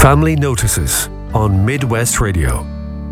Family Notices on Midwest Radio.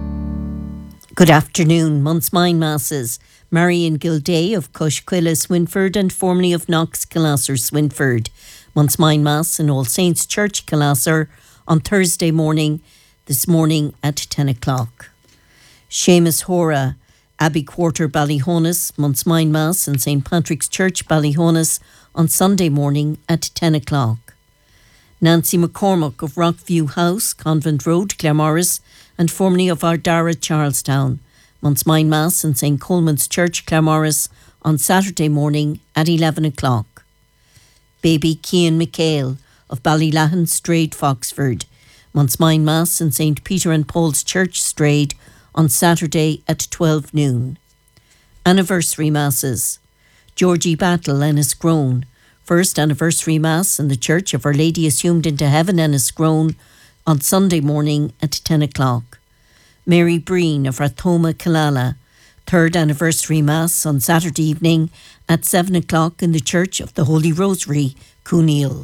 Good afternoon. Month's Mind Masses. Marion Gilday of Cushquilla, Swinford, and formerly of Knox, Killasser, Swinford. Month's Mind Mass in All Saints Church, Killasser, on Thursday morning, this morning at 10 o'clock. Seamus Hora, Abbey Quarter, Ballyhonus, Month's Mind Mass in St. Patrick's Church, Ballyhonus, on Sunday morning at 10 o'clock. Nancy McCormack of Rockview House, Convent Road, Claremorris, and formerly of Ardara, Charlestown. Month's Mind Mass in St. Coleman's Church, Claremorris, on Saturday morning at 11 o'clock. Baby Cian McHale of Ballylahan, Strade, Foxford. Month's Mind Mass in St. Peter and Paul's Church, Strade, on Saturday at 12 noon. Anniversary Masses. Georgie Battle, Enniscrone. First anniversary Mass in the Church of Our Lady Assumed into Heaven, Enniscrone, on Sunday morning at 10 o'clock. Mary Breen of Rathoma, Killala. Third anniversary Mass on Saturday evening at 7 o'clock in the Church of the Holy Rosary, Cooneil.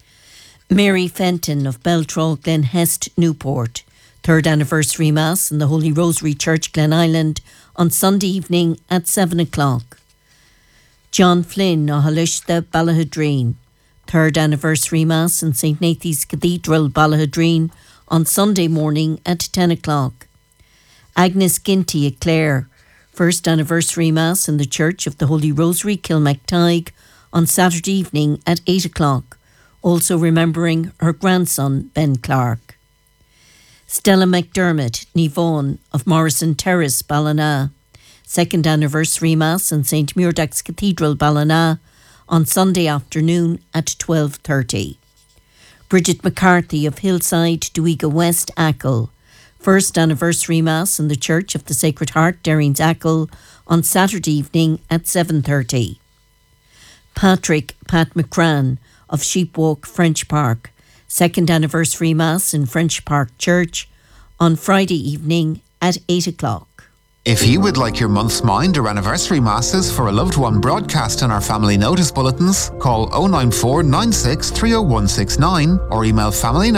Mary Fenton of Beltraw, Glenhest, Newport. Third anniversary Mass in the Holy Rosary Church, Glen Island, on Sunday evening at 7 o'clock. John Flynn of Halishta, Ballahadreen. Third anniversary Mass in St. Nathan's Cathedral, Ballahadreen, on Sunday morning at 10 o'clock. Agnes Ginty of Clare. First anniversary Mass in the Church of the Holy Rosary, Kilmactyghe, on Saturday evening at 8 o'clock, also remembering her grandson, Ben Clark. Stella McDermott, Nivon of Morrison Terrace, Ballina. Second anniversary Mass in St. Muirdach's Cathedral, Ballina, on Sunday afternoon at 12:30. Bridget McCarthy of Hillside, Duiga West, Achill. First anniversary Mass in the Church of the Sacred Heart, Derreen's, Achill, on Saturday evening at 7:30. Pat McCran of Sheepwalk, French Park. Second anniversary Mass in French Park Church, on Friday evening at 8 o'clock. If you would like your month's mind or anniversary masses for a loved one broadcast in our family notice bulletins, call 094 96 30169 or email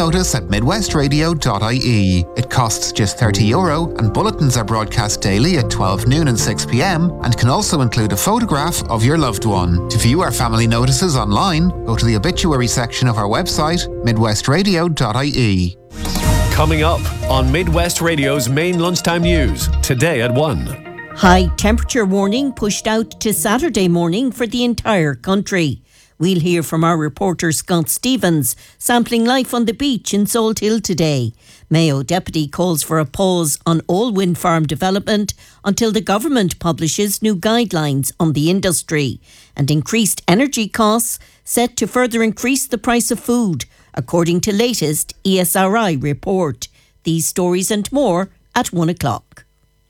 familynotice@midwestradio.ie. It costs just €30 and bulletins are broadcast daily at 12 noon and 6 p.m. and can also include a photograph of your loved one. To view our family notices online, go to the obituary section of our website, midwestradio.ie. Coming up on Midwest Radio's main lunchtime news, today at 1. High temperature warning pushed out to Saturday morning for the entire country. We'll hear from our reporter Scott Stevens, sampling life on the beach in Salt Hill today. Mayo Deputy calls for a pause on all wind farm development until the government publishes new guidelines on the industry. And increased energy costs set to further increase the price of food, according to latest ESRI report. These stories and more at 1 o'clock.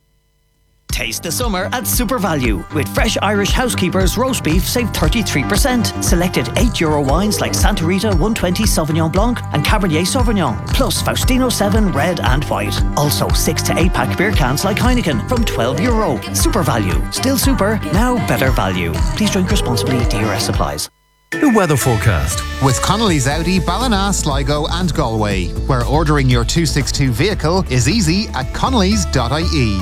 Taste the summer at Super Value. With fresh Irish Housekeepers roast beef, save 33%. Selected €8 wines like Santa Rita 120 Sauvignon Blanc and Cabernet Sauvignon, plus Faustino 7 red and white. Also 6 to 8 pack beer cans like Heineken from €12. Super Value. Still super, now better value. Please drink responsibly. DRS supplies. The weather forecast. With Connolly's Audi, Ballina, Sligo and Galway, where ordering your 262 vehicle is easy at connellys.ie.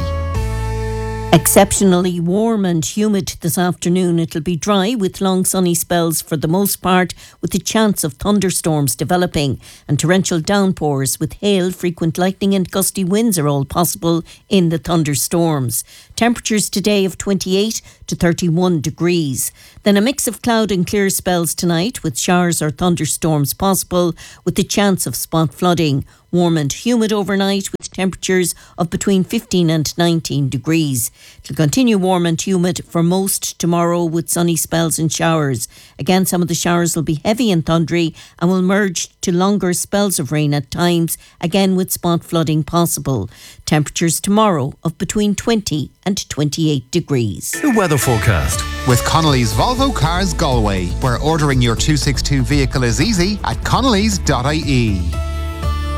Exceptionally warm and humid this afternoon. It'll be dry with long sunny spells for the most part, with a chance of thunderstorms developing and torrential downpours with hail, frequent lightning and gusty winds are all possible in the thunderstorms. Temperatures today of 28 to 31 degrees. Then a mix of cloud and clear spells tonight with showers or thunderstorms possible with the chance of spot flooding. Warm and humid overnight with temperatures of between 15 and 19 degrees. It'll continue warm and humid for most tomorrow with sunny spells and showers. Again, some of the showers will be heavy and thundery and will merge to longer spells of rain at times, again with spot flooding possible. Temperatures tomorrow of between 20 and 28 degrees. The weather forecast. With Connolly's Volvo Cars Galway, where ordering your 262 vehicle is easy at connellys.ie.